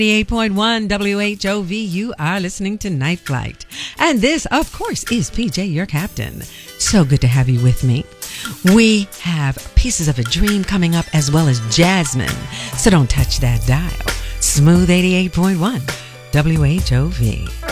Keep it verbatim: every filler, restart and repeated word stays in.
eighty-eight point one W H O V, you are listening to Night Flight. And this, of course, is P J, your captain. So good to have you with me. We have Pieces of a Dream coming up as well as Jasmine. So don't touch that dial. Smooth eighty-eight point one W H O V.